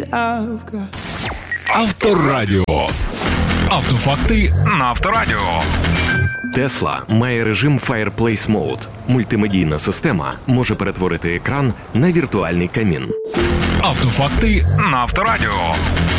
I've got. Авторадіо. Автофакти на Авторадіо. Tesla має режим Fireplace Mode. Мультимедійна система може перетворити екран на віртуальний камін. Автофакти на Авторадіо.